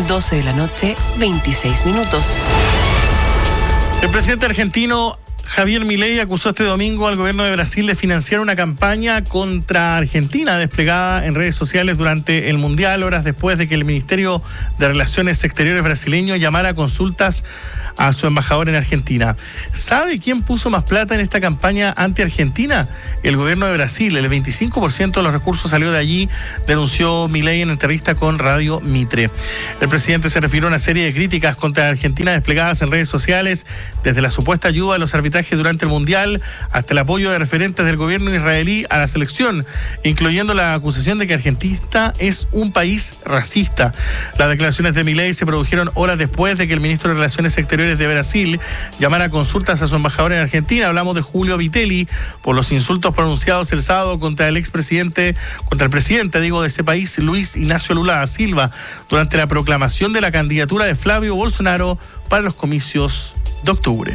12 de la noche, 26 minutos. El presidente argentino Javier Milei acusó este domingo al gobierno de Brasil de financiar una campaña contra Argentina desplegada en redes sociales durante el Mundial, horas después de que el Ministerio de Relaciones Exteriores brasileño llamara a consultas a su embajador en Argentina. ¿Sabe quién puso más plata en esta campaña anti-Argentina? El gobierno de Brasil. El 25% de los recursos salió de allí, denunció Milei en entrevista con Radio Mitre. El presidente se refirió a una serie de críticas contra Argentina desplegadas en redes sociales, desde la supuesta ayuda a los arbitrajes durante el Mundial hasta el apoyo de referentes del gobierno israelí a la selección, incluyendo la acusación de que Argentina es un país racista. Las declaraciones de Milei se produjeron horas después de que el ministro de Relaciones Exteriores de Brasil llamara a consultas a su embajador en Argentina. Hablamos de Julio Vitelli por los insultos pronunciados el sábado contra el presidente de ese país, Luis Ignacio Lula da Silva, durante la proclamación de la candidatura de Flavio Bolsonaro para los comicios de octubre.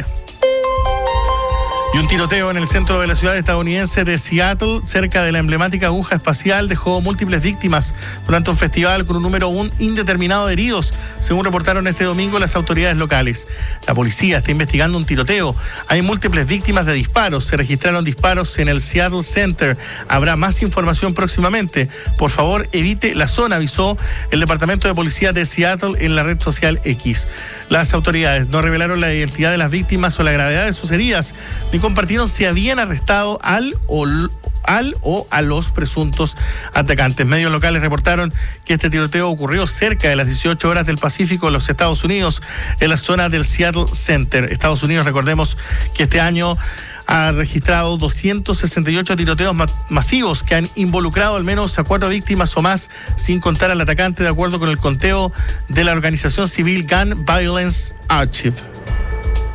Y un tiroteo en el centro de la ciudad estadounidense de Seattle, cerca de la emblemática aguja espacial, dejó múltiples víctimas durante un festival con un número aún indeterminado de heridos, según reportaron este domingo las autoridades locales. La policía está investigando un tiroteo. Hay múltiples víctimas de disparos. Se registraron disparos en el Seattle Center. Habrá más información próximamente. Por favor, evite la zona, avisó el Departamento de Policía de Seattle en la red social X. Las autoridades no revelaron la identidad de las víctimas o la gravedad de sus heridas, ni compartieron si habían arrestado al o a los presuntos atacantes. Medios locales reportaron que este tiroteo ocurrió cerca de las 18 horas del Pacífico en los Estados Unidos, en la zona del Seattle Center. Estados Unidos, recordemos que este año ha registrado 268 tiroteos masivos que han involucrado al menos a 4 víctimas o más, sin contar al atacante, de acuerdo con el conteo de la organización civil Gun Violence Archive.